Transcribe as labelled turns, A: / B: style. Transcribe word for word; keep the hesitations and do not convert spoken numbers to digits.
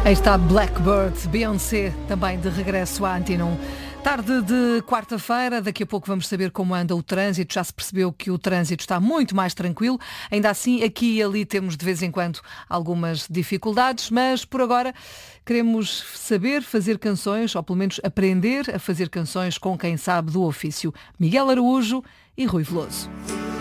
A: Aí está Blackbird, Beyoncé, também de regresso à Antena um. Tarde de quarta-feira, daqui a pouco vamos saber como anda o trânsito. Já se percebeu que o trânsito está muito mais tranquilo. Ainda assim, aqui e ali temos de vez em quando algumas dificuldades, mas por agora queremos saber fazer canções, ou pelo menos aprender a fazer canções com quem sabe do ofício. Miguel Araújo e Rui Veloso.